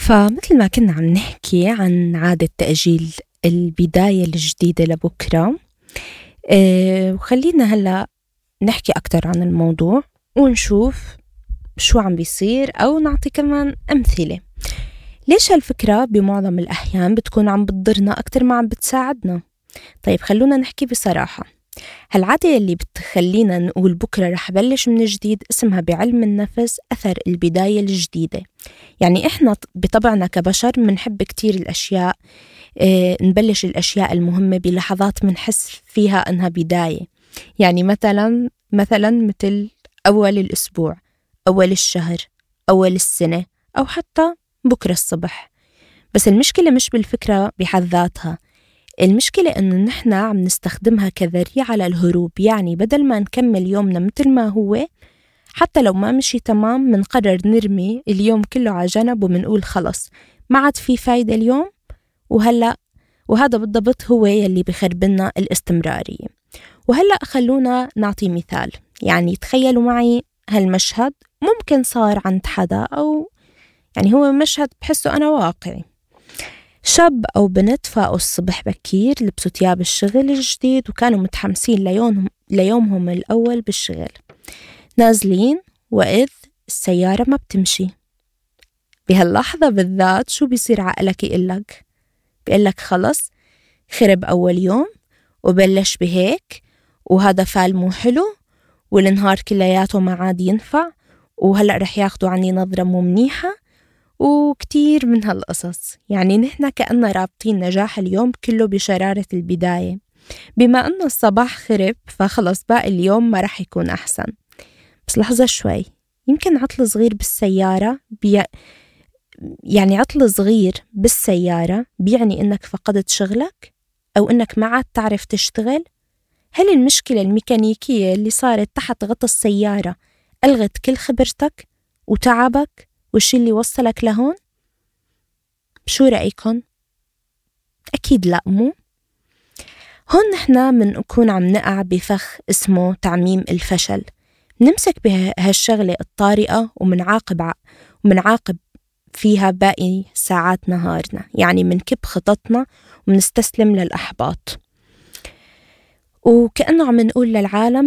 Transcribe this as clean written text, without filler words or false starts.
فمثل ما كنا عم نحكي عن عادة تأجيل البداية الجديدة لبكرة. وخلينا هلأ نحكي أكتر عن الموضوع ونشوف شو عم بيصير أو نعطي كمان أمثلة. ليش هالفكرة بمعظم الأحيان بتكون عم بتضرنا أكتر ما عم بتساعدنا؟ طيب خلونا نحكي بصراحة. هالعادة اللي بتخلينا نقول بكرة رح بلش من جديد اسمها بعلم النفس أثر البداية الجديدة. يعني إحنا بطبعنا كبشر منحب كتير الأشياء، نبلش الأشياء المهمة بلحظات منحس فيها أنها بداية. يعني مثلا مثل أول الأسبوع، أول الشهر، أول السنة، أو حتى بكرة الصبح. بس المشكلة مش بالفكرة بحد ذاتها، المشكلة إنه نحن عم نستخدمها كذريعة للهروب. يعني بدل ما نكمل يومنا مثل ما هو، حتى لو ما مشي تمام منقرر نرمي اليوم كله على جنب ومنقول خلص ما عاد في فايدة اليوم. وهذا بالضبط هو يلي بخربنا الاستمرارية. وهلأ خلونا نعطي مثال. يعني تخيلوا معي هالمشهد، ممكن صار عند حدا، أو يعني هو مشهد بحسه أنا واقعي. شاب أو بنت فاقوا الصبح بكير، لبسوا تياب الشغل الجديد وكانوا متحمسين ليومهم الأول بالشغل. نازلين وإذ السيارة ما بتمشي. بهاللحظة بالذات شو بيصير عقلك؟ بيقلك خلص خرب أول يوم وبلش بهيك، وهذا فال مو حلو، والنهار كلياته ما عاد ينفع، وهلأ رح ياخدوا عني نظرة مو منيحة، وكتير من هالقصص. يعني نحن كأننا رابطين نجاح اليوم كله بشرارة البداية. بما أنه الصباح خرب فخلص باقي اليوم ما رح يكون أحسن. بس لحظة شوي، يمكن عطل صغير بالسيارة يعني عطل صغير بالسيارة بيعني إنك فقدت شغلك أو إنك ما عاد تعرف تشتغل. هل المشكلة الميكانيكية اللي صارت تحت غطى السيارة ألغت كل خبرتك وتعبك والشي اللي وصلك لهون؟ شو رأيكم؟ أكيد لا، مو هون نحنا منكون عم نقع بفخ اسمه تعميم الفشل. نمسك بهالشغلة الطارئة ومنعاقب فيها باقي ساعات نهارنا. يعني منكب خططنا ومنستسلم للأحباط، وكأنه عم نقول للعالم